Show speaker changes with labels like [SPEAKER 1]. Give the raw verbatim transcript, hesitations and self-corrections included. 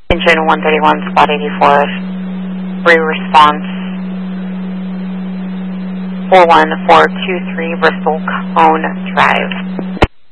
[SPEAKER 1] Engine one thirty-one, spot eighty-four, free response, four one four two three Bristol Cone Drive.